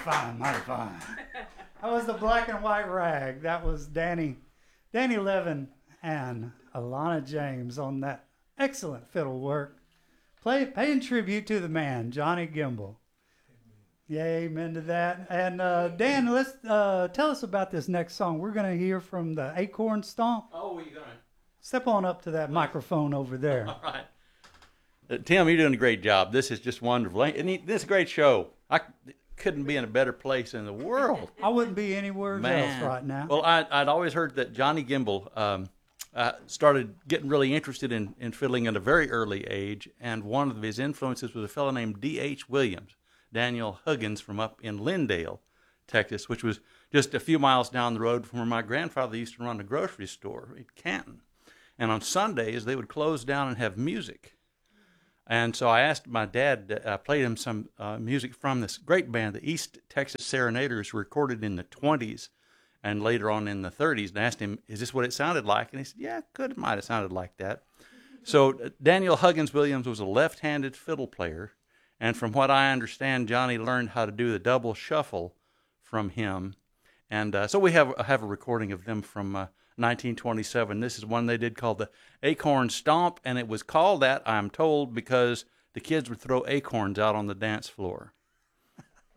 fine, mighty fine. That was the Black and White Rag. That was Danny Levin and Alana James on that excellent fiddle work. Paying tribute to the man, Johnny Gimble. Yeah, amen to that. And Dan, let's tell us about this next song. We're going to hear from the Acorn Stomp. Oh, you're going to? Step on up to that microphone over there. All right. Tim, you're doing a great job. This is just wonderful. And this is a great show. I couldn't be in a better place in the world. I wouldn't be anywhere else right now. Well, I'd always heard that Johnny Gimble started getting really interested in fiddling at a very early age, and one of his influences was a fellow named D.H. Williams, Daniel Huggins, from up in Lindale, Texas, which was just a few miles down the road from where my grandfather used to run a grocery store in Canton. And on Sundays, they would close down and have music. And so I asked my dad, I played him some music from this great band, the East Texas Serenaders, recorded in the 20s and later on in the 30s, and asked him, is this what it sounded like? And he said, yeah, it might have sounded like that. So Daniel Huggins Williams was a left-handed fiddle player, and from what I understand, Johnny learned how to do the double shuffle from him. And so we have a recording of them from 1927. This is one they did called the Acorn Stomp, and it was called that, I'm told, because the kids would throw acorns out on the dance floor.